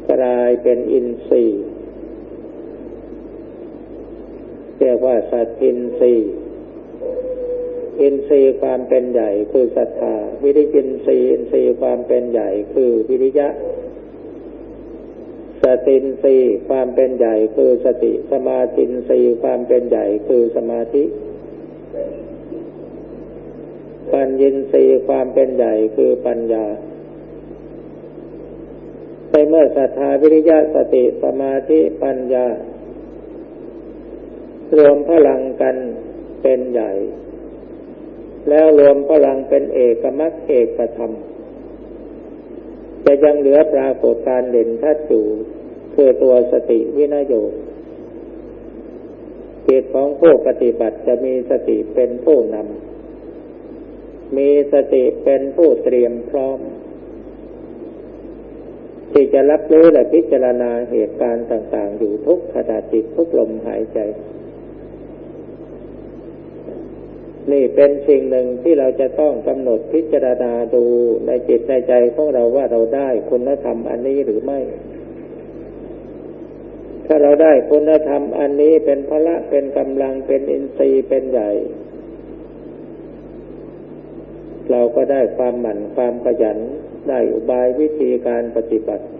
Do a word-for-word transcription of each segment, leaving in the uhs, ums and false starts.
กลายเป็นอินทรีย์เรียกว่าสัตทินทรีย์อินทรีย์ความเป็นใหญ่คือศรัทธาวิริยินทรีย์อินทรีย์ความเป็นใหญ่คือวิริยะสตินทรีย์ความเป็นใหญ่คือสติสมาธินทรีย์ความเป็นใหญ่คือสมาธิปัญญินทรีย์ความเป็นใหญ่คือปัญญาในเมื่อศรัทธาวิริยะสติสมาธิปัญญารวมพลังกันเป็นใหญ่แล้วรวมพลังเป็นเอกมรรคเอกธรรมจะยังเหลือปรากฏการเด่นชัดอยู่คือตัวสติวินัยโยจิตของผู้ปฏิบัติจะมีสติเป็นผู้นำมีสติเป็นผู้เตรียมพร้อมที่จะรับรู้และพิจารณาเหตุการณ์ต่างๆอยู่ทุกขณะจิตทุกลมหายใจนี่เป็นสิ่งหนึ่งที่เราจะต้องกำหนดพิจารณาดูในจิตในใจของเราว่าเราได้คุณธรรมอันนี้หรือไม่ถ้าเราได้คุณธรรมอันนี้เป็นพละเป็นกำลังเป็นอินทรีย์เป็นใหญ่เราก็ได้ความหมั่นความขยันได้อุบายวิธีการปฏิบัติ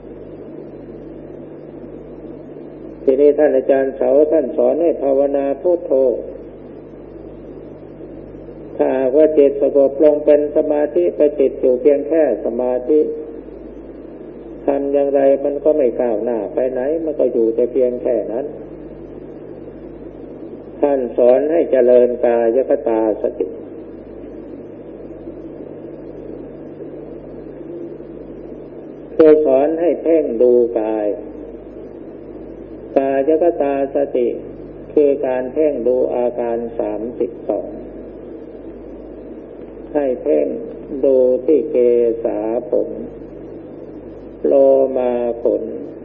ทีนี้ท่านอาจารย์เสาท่านสอนให้ภาวนาพุทโธถ้าว่าจิตสงบลงเป็นสมาธิไปติดอยู่เพียงแค่สมาธิทำอย่างไรมันก็ไม่ก้าวหน้าไปไหนมันก็อยู่แต่เพียงแค่นั้นท่านสอนให้เจริญกายคตาสติคือสอนให้เพ่งดูกายกายคตาสติคือการเพ่งดูอาการสามสิบสองให้เพ่งดูที่เกศาผมโลมาขน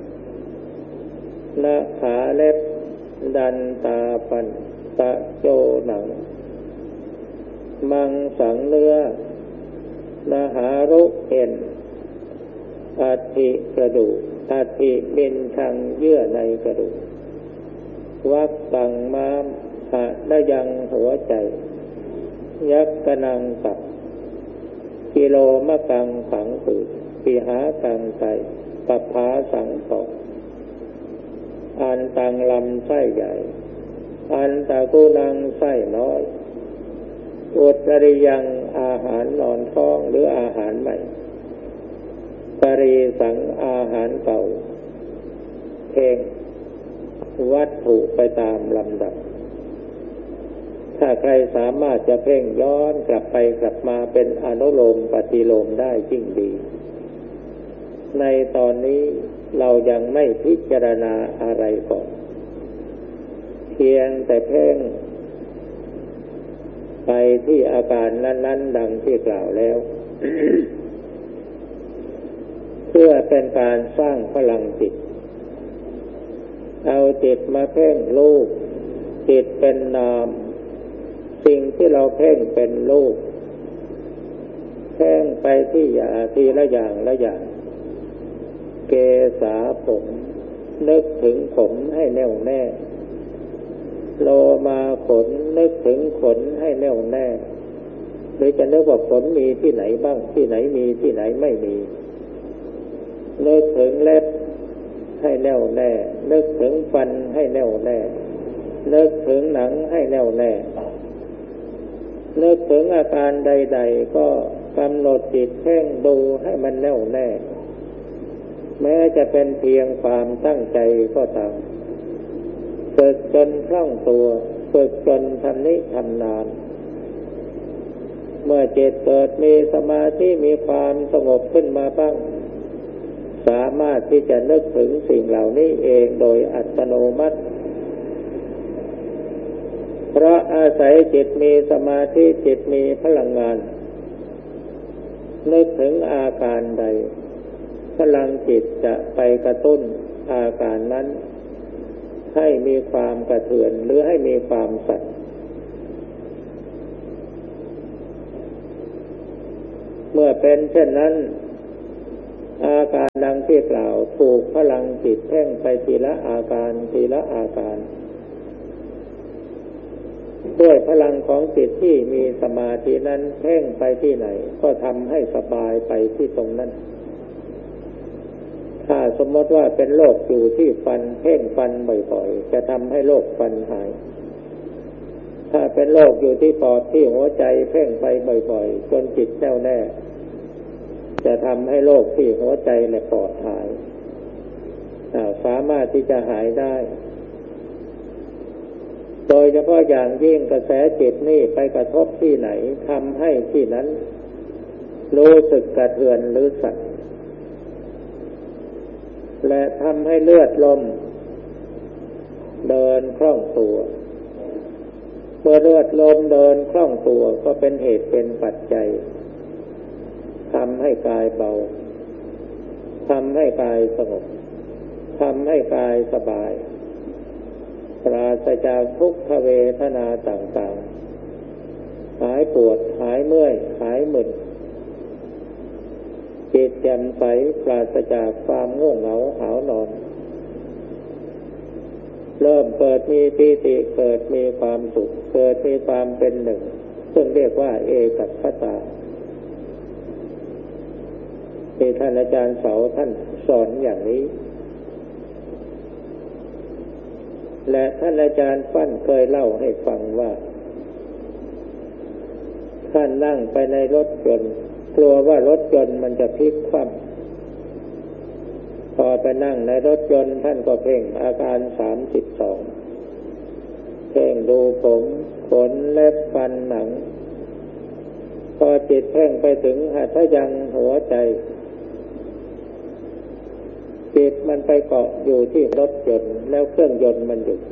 หน้าขาเล็บดันตาฟันตะโจหนังมังสังเนื้อนาหารุเอ็นอัฐิกระดูกอัฐิบินทางเยื่อในกระดูกวักตังม้ามหะระยังหัวใจยักกนังตับกิโลมะกังฝังผืดปีหากังไตปัปภาสังตอกอันตังลำไส้ใหญ่อันตะกุนังไส้น้อยอุตริยังอาหารนอนท้องหรืออาหารใหม่ปริสังอาหารเก่าเพ่งวัตถุไปตามลำดับถ้าใครสามารถจะเพ่งย้อนกลับไปกลับมาเป็นอนุโลมปฏิโลมได้ยิ่งดีในตอนนี้เรายังไม่พิจารณาอะไรก่อนเพียงแต่เพ่งไปที่อาการนั้นๆดังที่กล่าวแล้ว เพื่อเป็นการสร้างพลังจิตเอาจิตมาเพ่งรูปจิตเป็นนามสิ่งที่เราเพ่งเป็นรูปเพ่งไปที่อย่าทีละอย่างละอย่างเกศาผมนึกถึงผมให้แน่วแน่โลมาขนนึกถึงขนให้แน่วแน่หรือจะนึกว่าขนมีที่ไหนบ้างที่ไหนมีที่ไหนไม่มีนึกถึงเล็บให้แน่วแน่นึกถึงฟันให้แน่วแน่นึกถึงหนังให้แน่วแน่นึกถึงอาการใดๆก็กำหนดจิตเพ่งดูให้มันแน่วแน่แม้จะเป็นเพียงความตั้งใจก็ตามฝึกจนคล่องตัวฝึกจนชำนิชำนาญเมื่อจิตเกิดมีสมาธิมีความสงบขึ้นมาบ้างสามารถที่จะนึกถึงสิ่งเหล่านี้เองโดยอัตโนมัติเพราะอาศัยจิตมีสมาธิจิตมีพลังงานนึกถึงอาการใดพลังจิตจะไปกระตุ้นอาการนั้นให้มีความกระเทือนหรือให้มีความสั่นเมื่อเป็นเช่นนั้นอาการดังที่กล่าวถูกพลังจิตเพ่งไปทีละอาการทีละอาการด้วยพลังของจิตที่มีสมาธินั้นเพ่งไปที่ไหนก็ทำให้สบายไปที่ตรงนั้นถ้าสมมติว่าเป็นโรคอยู่ที่ฟันเพ่งฟันบ่อยๆจะทำให้โรคฟันหายถ้าเป็นโรคอยู่ที่ปอดที่หัวใจเพ่งไปบ่อยๆจนจิตแน่วแน่จะทำให้โรคที่หัวใจและปอดหายสามารถที่จะหายได้โดยเฉพาะอย่างยิ่งกระแสจิตนี่ไปกระทบที่ไหนทำให้ที่นั้นรู้สึกกระเทือนหรือสั่นและทำให้เลือดลมเดินคล่องตัวเมื่อเลือดลมเดินคล่องตัวก็เป็นเหตุเป็นปัจจัยทำให้กายเบาทำให้กายสงบทำให้กายสบายปราศจากทุกขเวทนาต่างๆหายปวดหายเมื่อยหายมึนจิตแจ่มใสปราศจากความง่วงเหงาหาวนอนเริ่มเกิดมีปีติเกิดมีความสุขเกิดมีความเป็นหนึ่งซึ่งเรียกว่าเอกัคคตาที่ท่านอาจารย์เสาท่านสอนอย่างนี้และท่านอาจารย์ฟั่นเคยเล่าให้ฟังว่าท่านนั่งไปในรถยนต์กลัวว่ารถยนต์มันจะพลิกคว่ำพอไปนั่งในรถยนต์ท่านก็เพ่งอาการสามสิบสองเพ่งดูผมขนเล็บฟันหนังพอจิตเพ่งไปถึงหัตถยังหัวใจจิตมันไปเกาะอยู่ที่รถยนต์แล้วเครื่องยนต์มันหยุด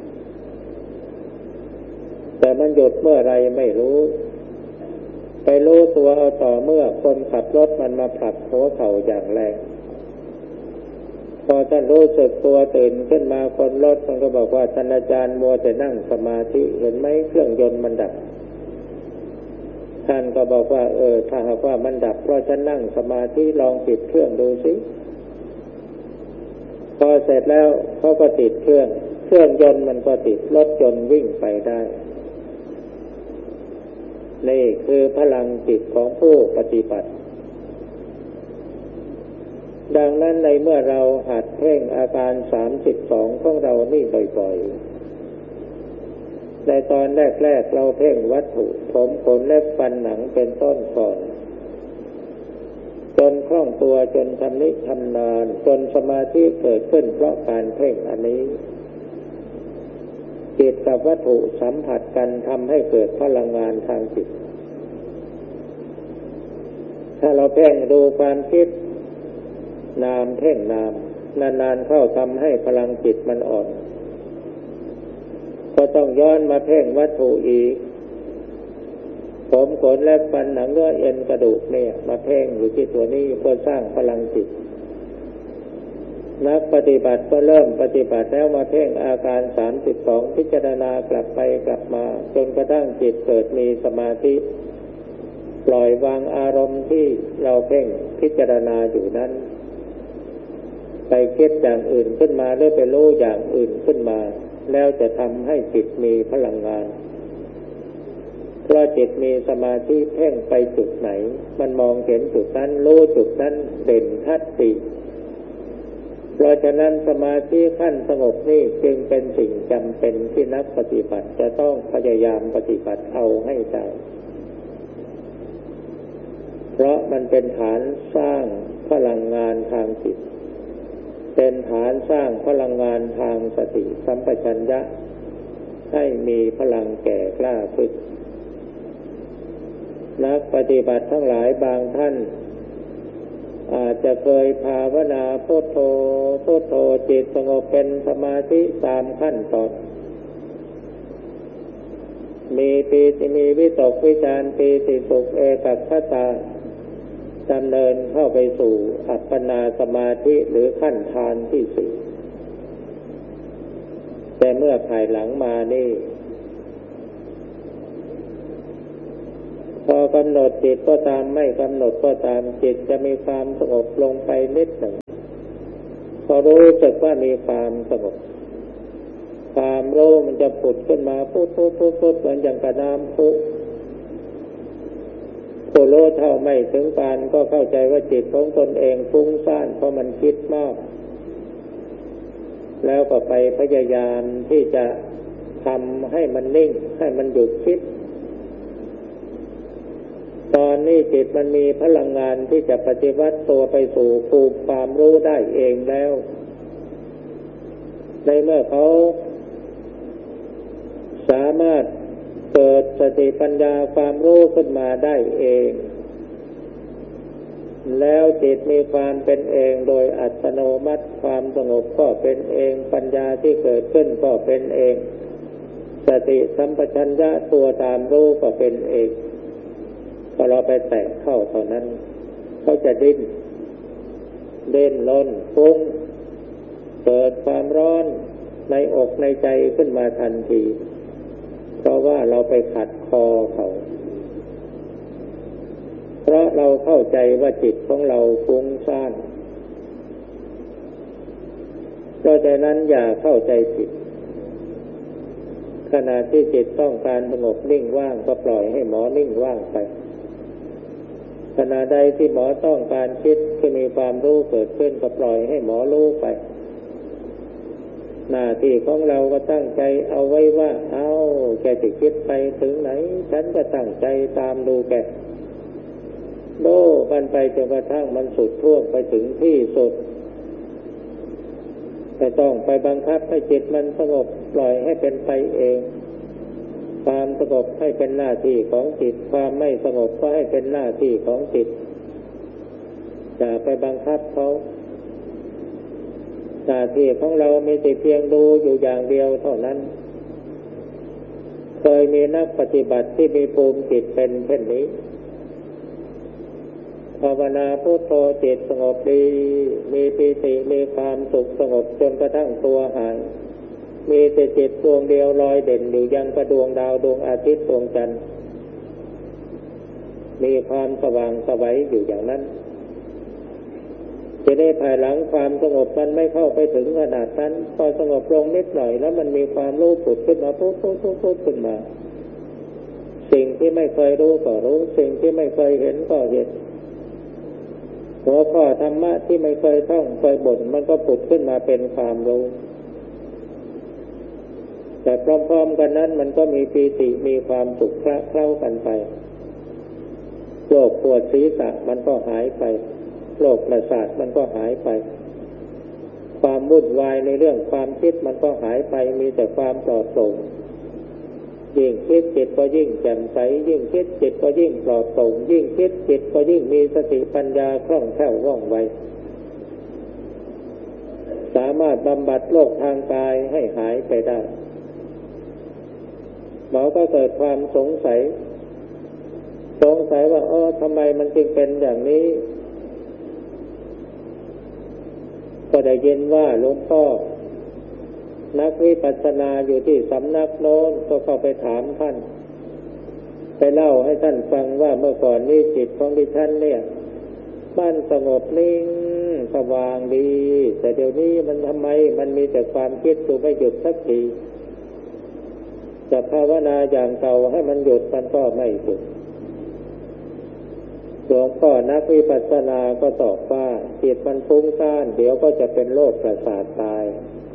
แต่มันหยุดเมื่อไรไม่รู้ไปรู้ตัวเอาต่อเมื่อคนขับรถมันมาผลักหัวเข่าอย่างแรงพอท่านรู้สึกตัวตื่นขึ้นมาคนรถมันก็บอกว่าท่านอาจารย์มัวแต่นั่งสมาธิเห็นไหมเครื่องยนต์มันดับท่านก็บอกว่าเออถ้าหากว่ามันดับเพราะฉันนั่งสมาธิลองปิดเครื่องดูสิพอเสร็จแล้วเขาก็ติดเครื่องเครื่องยนต์มันก็ติดรถยนต์วิ่งไปได้นี่คือพลังจิตของผู้ปฏิบัติดังนั้นในเมื่อเราหัดเพ่งอาการสามสิบสองของเรานี่บ่อยๆในตอนแรกๆเราเพ่งวัตถุผมขนเล็บฟันหนังเป็นต้นก่อนจนคล่องตัวจนชำนิชำนาญจนสมาธิเกิดขึ้นเพราะการเพ่งอันนี้จิตกับวัตถุสัมผัสกันทำให้เกิดพลังงานทางจิตถ้าเราเพ่งดูความคิดนามเพ่งนามนานๆเข้าทำให้พลังจิตมันอ่อนก็ต้องย้อนมาเพ่งวัตถุอีกผมขนและฟันหนังเนื้อเอ็นกระดูกเนี่ยมาเพ่งอยู่ที่ตัวนี้เพื่อสร้างพลังจิตนักปฏิบัติก็เริ่มปฏิบัติแล้วมาเพ่งอาการสามสิบสองพิจารณากลับไปกลับมาจนกระทั่งจิตเกิดมีสมาธิปล่อยวางอารมณ์ที่เราเพ่งพิจารณาอยู่นั้นไปคิดอย่างอื่นขึ้นมาหรือไปรู้อย่างอื่นขึ้นมาแล้วจะทำให้จิตมีพลังงานเพราะจิตมีสมาธิเพ่งไปจุดไหนมันมองเห็นจุดนั้นรู้จุดนั้นเด่นชัดดีเพราะฉะนั้นสมาธิขั้นสงบนี่จึงเป็นสิ่งจำเป็นที่นักปฏิบัติจะต้องพยายามปฏิบัติเอาให้ได้เพราะมันเป็นฐานสร้างพลังงานทางจิตเป็นฐานสร้างพลังงานทางสติสัมปชัญญะให้มีพลังแก่กล้าขึ้นนักปฏิบัติทั้งหลายบางท่านอาจจะเคยภาวนาพุทโธพุทโธจิตสงบเป็นสมาธิตามขั้นตอนมีปีติมีวิตกวิจารปีติสุขเอกัคคตาดำเนินเข้าไปสู่อัปปนาสมาธิหรือขั้นฌานที่สี่แต่เมื่อภายหลังมานี่พอกำหนดจิตก็ตามไม่กำหนดก็ตามจิตจะมีความสงบลงไปนิดหนึ่งพอรู้สึกว่ามีความสงบความรู้มันจะผุดขึ้นมาพุดพุดพุดพุดเหมือนอย่างกระน้ำพุผู้รู้เท่าไม่ถึงปานก็เข้าใจว่าจิตของตนเองฟุ้งซ่านเพราะมันคิดมากแล้วก็ไปพยายามที่จะทำให้มันนิ่งให้มันหยุดคิดตอนนี้จิตมันมีพลังงานที่จะปฏิวัติตัวไปสู่ภูมิความรู้ได้เองแล้วในเมื่อเขาสามารถเกิดสติปัญญาความรู้ขึ้นมาได้เองแล้วจิตมีความเป็นเองโดยอัตโนมัติความสงบก็เป็นเองปัญญาที่เกิดขึ้นก็เป็นเองสติสัมปชัญญะตัวตามรู้ก็เป็นเองพอเราไปแตะเข้าเท่านั้นเขาจะดิ้นเด่นล้นฟุ้งเกิดความร้อนในอกในใจขึ้นมาทันทีเพราะว่าเราไปขัดคอเขาเพราะเราเข้าใจว่าจิตของเราฟุ้งซ่านเพราะฉะนั้นอย่าเข้าใจผิดขณะที่จิตต้องการสงบนิ่งว่างก็ปล่อยให้หมอนิ่งว่างไปขณะใดที่หมอต้องการคิดที่มีความรู้เกิดขึ้นก็ปล่อยให้หมอรู้ไปหน้าที่ของเราก็ตั้งใจเอาไว้ว่าเอาแกจะคิดไปถึงไหนฉันก็ตั้งใจตามดูแกโน่มันไปจนกระทั่งมันสุดท่วมไปถึงที่สุดไม่ต้องไปบังคับให้จิตมันสงบปล่อยให้เป็นไปเองความสงบให้เป็นหน้าที่ของจิตความไม่สงบก็ให้เป็นหน้าที่ของจิตอย่าไปบังคับเขาหน้าที่ของเรามีแต่เพียงดูอยู่อย่างเดียวเท่านั้นเคยมีนักปฏิบัติที่มีภูมิจิตเป็นเช่นนี้ภาวนาพุทโธจิตสงบดีมีปีติมีความสุขสงบจนกระทั่งตัวหายมีแต่จิตดวงเดียวลอยเด่นอยู่ยังกระดวงดาวดวงอาทิตย์ดวงจันทร์มีความสว่างไสวอยู่อย่างนั้นจะได้ภายหลังความสงบมันไม่เข้าไปถึงขนาดนั้นพอสงบลงนิดหน่อยแล้วมันมีความรู้ผุดขึ้นมาปุ๊บปุ๊บปุ๊บปุ๊บขึ้นมาสิ่งที่ไม่เคยรู้ก็รู้สิ่งที่ไม่เคยเห็นก็เห็นหัวข้อธรรมะที่ไม่เคยท่องเคยบ่นมันก็ผุดขึ้นมาเป็นความรู้แต่พร้อมๆกันนั้นมันก็มีปีติมีความสุขคละเคล้ากันไปโรคปวดศีรษะมันก็หายไปโรคประสาทมันก็หายไปความวุ่นวายในเรื่องความคิดมันก็หายไปมีแต่ความปลอดโปร่งยิ่งคิดจิตก็ยิ่งแจ่มใสยิ่งคิดจิตก็ยิ่งปลอดโปร่งยิ่งคิดจิตก็ยิ่งมีสติปัญญาคล่องแคล่วว่องไวสามารถบำบัดโรคทางกายให้หายไปได้หมอก็เกิดความสงสัยสงสัยว่าเออทำไมมันจึงเป็นอย่างนี้ก็ได้ยินว่าหลวงพ่อนักวิปัสสนาอยู่ที่สำนักโน้นก็เข้าไปถามท่านไปเล่าให้ท่านฟังว่าเมื่อก่อนนี้จิตของดิฉันเนี่ยมันสงบนิ่งสว่างดีแต่เดี๋ยวนี้มันทำไมมันมีแต่ความคิดอยู่ไม่หยุดสักทีจะภาวนาอย่างเก่าให้มันหยุดมันก็ไม่หยุดหลวงพ่อนักวิปัสสนาก็ตอบว่าจิตมันฟุ้งซ่านเดี๋ยวก็จะเป็นโรคประสาทตาย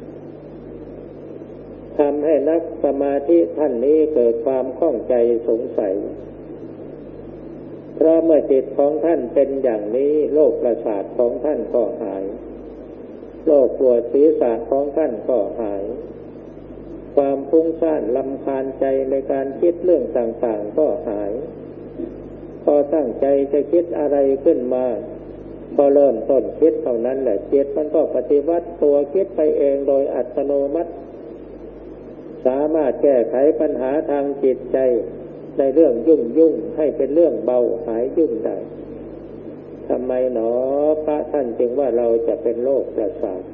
ทำให้นักสมาธิท่านนี้เกิดความข้องใจสงสัยเพราะเมื่อจิตของท่านเป็นอย่างนี้โรคประสาทของท่านก็หายโรคปวดศีรษะของท่านก็หายความฟุ้งซ่านรำคาญใจในการคิดเรื่องต่างๆก็หายพอตั้งใจจะคิดอะไรขึ้นมาพอเริ่มต้นคิดเท่านั้นแหละจิตมันก็ปฏิวัติตัวคิดไปเองโดยอัตโนมัติสามารถแก้ไขปัญหาทางจิตใจในเรื่องยุ่งยุ่งให้เป็นเรื่องเบาหายยุ่งได้ทำไมหนอพระท่านจึงว่าเราจะเป็นโรคประสาท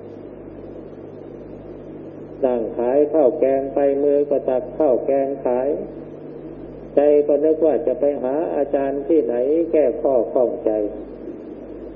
นั่งขายข้าวแกงไปมือก็ตักข้าวแกงขายใจก็นึกว่าจะไปหาอาจารย์ที่ไหนแก้ข้อข้องใจ